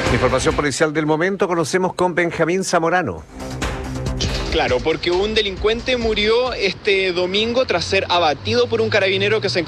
Información policial del momento, conocemos con Benjamín Zamorano. Claro, porque un delincuente murió este domingo tras ser abatido por un carabinero que se